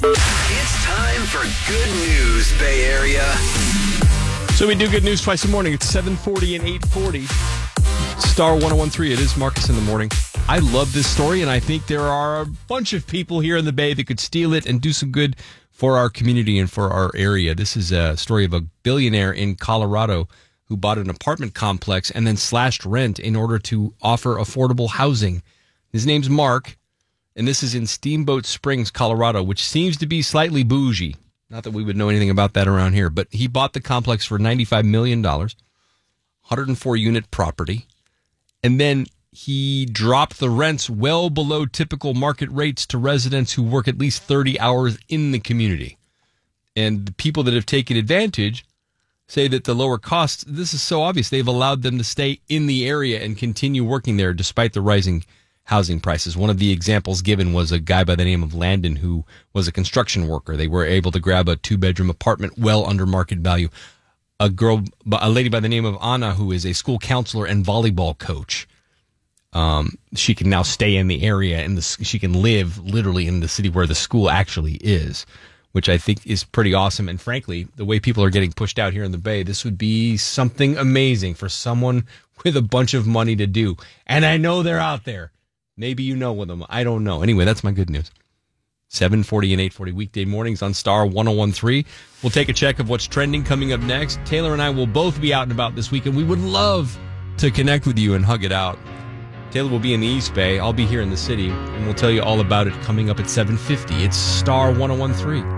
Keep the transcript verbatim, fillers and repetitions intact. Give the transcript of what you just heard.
It's time for good news, Bay Area. So we do good news twice a morning. It's seven forty and eight forty. Star one oh one three. It is Marcus in the morning. I love this story, and I think there are a bunch of people here in the Bay that could steal it and do some good for our community and for our area. This is a story of a billionaire in Colorado who bought an apartment complex and then slashed rent in order to offer affordable housing. His name's Mark, and this is in Steamboat Springs, Colorado, which seems to be slightly bougie. Not that we would know anything about that around here, but he bought the complex for ninety-five million dollars, one hundred four unit property, and then he dropped the rents well below typical market rates to residents who work at least thirty hours in the community. And the people that have taken advantage say that the lower costs, this is so obvious, they've allowed them to stay in the area and continue working there despite the rising housing prices. One of the examples given was a guy by the name of Landon who was a construction worker. They were able to grab a two-bedroom apartment well under market value. A girl, a lady by the name of Anna, who is a school counselor and volleyball coach, um, she can now stay in the area, and she can live literally in the city where the school actually is, which I think is pretty awesome. And frankly, the way people are getting pushed out here in the Bay, this would be something amazing for someone with a bunch of money to do. And I know they're out there. Maybe you know them. I don't know. Anyway, that's my good news. seven forty and eight forty weekday mornings on Star one oh one three. We'll take a check of what's trending coming up next. Taylor and I will both be out and about this weekend. We would love to connect with you and hug it out. Taylor will be in the East Bay. I'll be here in the city, and we'll tell you all about it coming up at seven fifty. It's Star one oh one three.